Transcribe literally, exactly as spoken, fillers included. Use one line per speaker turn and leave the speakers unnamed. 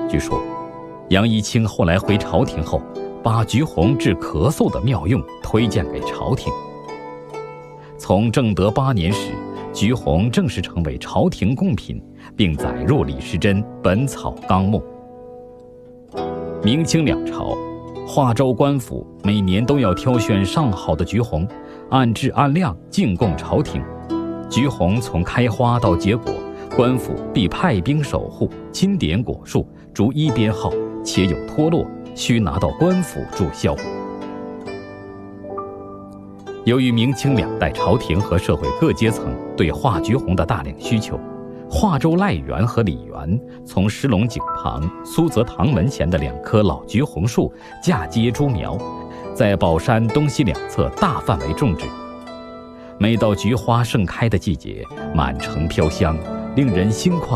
据说，杨一清后来回朝廷后，把橘红治咳嗽的妙用推荐给朝廷。从正德八年始，橘红正式成为朝廷贡品，并载入李时珍《本草纲目》。明清两朝，华州官府每年都要挑选上好的橘红，按质按量进贡朝廷。橘红从开花到结果，官府必派兵守护，钦点果树，逐一编号，且有脱落，需拿到官府注销。由于明清两代朝廷和社会各阶层对化橘红的大量需求，华州赖园和李园从石龙井旁、苏泽堂门前的两棵老橘红树嫁接株苗，在宝山东西两侧大范围种植。每到菊花盛开的季节，满城飘香，令人心旷